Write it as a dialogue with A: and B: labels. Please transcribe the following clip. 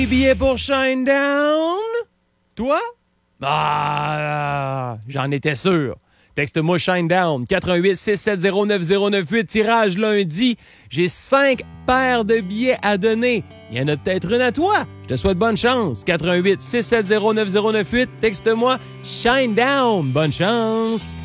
A: Des billets pour Shinedown? Toi? Ah, j'en étais sûr. Texte-moi Shinedown, 88-670-9098, tirage lundi. J'ai 5 paires de billets à donner. Il y en a peut-être une à toi. Je te souhaite bonne chance. 88-670-9098, texte-moi Shinedown. Bonne chance.